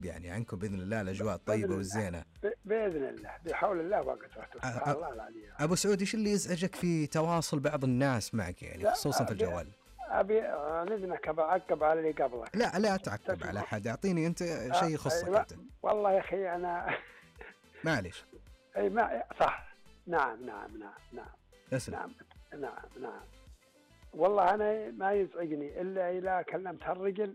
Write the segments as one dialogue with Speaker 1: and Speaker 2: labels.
Speaker 1: يعني عنكم بإذن الله الأجواء الطيبة والزينة.
Speaker 2: بإذن الله بحول الله وقدرته سبحان الله العلي.
Speaker 1: أبو سعود، إيش اللي يزعجك في تواصل بعض الناس معك يعني خصوصا في الجوال؟
Speaker 2: أبي نذنك أعقب على اللي قبلك.
Speaker 1: لا تعقب على أحد، أعطيني أنت شيء يخصك أنت.
Speaker 2: والله يا أخي أنا
Speaker 1: معليش.
Speaker 2: أي ما صح. نعم
Speaker 1: اسلم.
Speaker 2: نعم والله أنا ما يزعجني إلا إذا كلمت هالرجل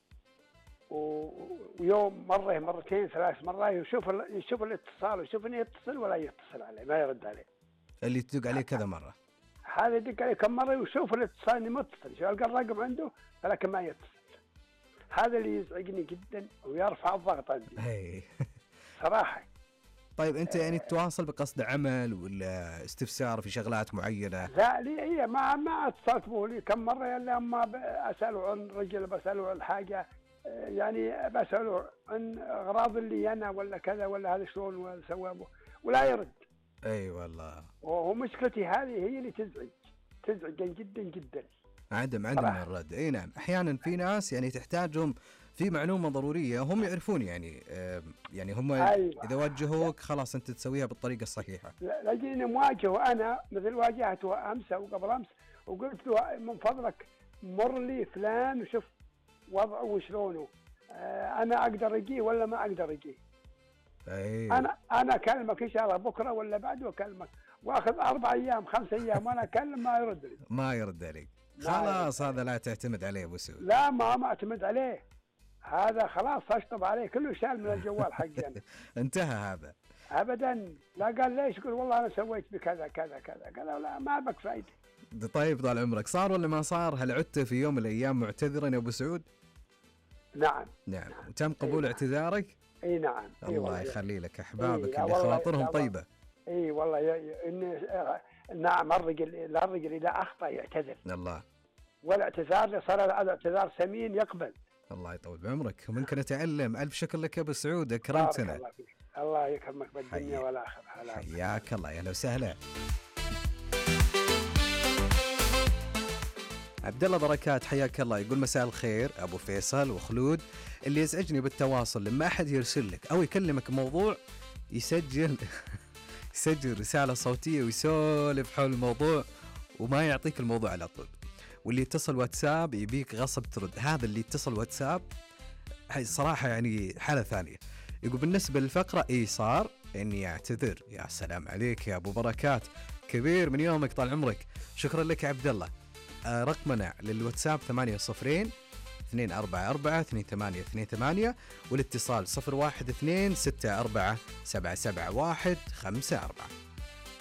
Speaker 2: ويوم مرة مرتين 3 مرات يشوف الاتصال ويشوف إنه يتصل ولا يتصل عليه، ما يرد عليه.
Speaker 1: اللي تدق عليه كذا مرة،
Speaker 2: هذا يدق عليه كم مرة ويشوف الاتصال إنه متصل، شو يلقى الرقم عنده ولكن ما يتصل. هذا اللي يزعجني جدا ويرفع الضغط عندي صراحة.
Speaker 1: طيب أنت يعني تتواصل بقصد عمل ولا استفسار في شغلات معينة؟
Speaker 2: لا لي هي ما اتصلت به لي كم مرة إلا أما أسأله عن رجل، بسأله عن حاجة يعني، بسأله عن أغراض اللي أنا ولا كذا ولا هذا شلون ولا سوابه ولا يرد.
Speaker 1: أي والله.
Speaker 2: ومشكلتي هذه هي اللي تزعج جدا جدا.
Speaker 1: عدم الرد. اي نعم، احيانا في ناس يعني تحتاجهم في معلومه ضروريه هم يعرفون يعني هم
Speaker 2: أيوة.
Speaker 1: اذا وجهوك خلاص انت تسويها بالطريقه الصحيحه.
Speaker 2: لجيني مواجهه انا مثل واجهته امس او قبل امس وقلت له من فضلك مر لي فلان وشوف وضعه وشلونه، انا اقدر اجيه ولا ما اقدر اجيه.
Speaker 1: أيوة.
Speaker 2: انا اكلمك ان شاء الله بكره ولا بعده اكلمك، واخذ 4 أيام 5 أيام وانا اكلم ما يرد عليك.
Speaker 1: خلاص هذا لا تعتمد عليه ابو سعود.
Speaker 2: لا ما اعتمد عليه، هذا خلاص اشطب عليه كله، شال من الجوال حقي انا.
Speaker 1: انتهى هذا
Speaker 2: ابدا. لا قال ليش؟ يقول والله انا سويت بكذا كذا كذا كذا، لا ما بك فايده.
Speaker 1: طيب طال عمرك، صار ولا ما صار؟ هل عدت في يوم من الايام معتذرا يا ابو سعود؟
Speaker 2: نعم.
Speaker 1: وتم قبول اعتذارك؟
Speaker 2: اي نعم.
Speaker 1: الله يخلي لك احبابك اللي خواطرهم طيبه.
Speaker 2: اي والله نعم. الرجل اذا اخطا يعتذر.
Speaker 1: الله.
Speaker 2: والاعتذار صار الاعتذار سمين يقبل.
Speaker 1: الله يطول بعمرك ومنك نتعلم. الف شكر لك يا ابو سعود، اكرمتنا.
Speaker 2: الله يكرمك بالدنيا والاخره.
Speaker 1: حياك الله، يا اهلا وسهلا. عبد الله بركات حياك الله، يقول مساء الخير ابو فيصل وخلود. اللي يزعجني بالتواصل لما احد يرسل لك او يكلمك موضوع يسجل رساله صوتيه ويسولف حول الموضوع وما يعطيك الموضوع على طول، واللي يتصل واتساب يبيك غصب ترد. هذا اللي يتصل واتساب صراحه يعني حاله ثانيه. يقول بالنسبه للفقره صار اني اعتذر. يا سلام عليك يا ابو بركات، كبير من يومك طال عمرك. شكرا لك يا عبد الله. رقمنا للواتساب 80-244-2828 والاتصال 012-6477154.